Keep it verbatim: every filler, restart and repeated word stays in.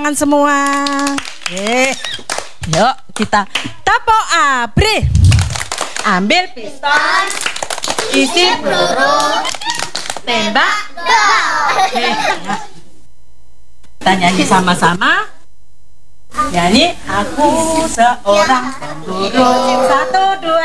tangan semua. Oke. Yuk kita tapo abri. Ambil pistol, isi peluru, tembak. Oke. Nah. Kita nyanyi sama-sama. Nyanyi aku seorang pemburu. Satu dua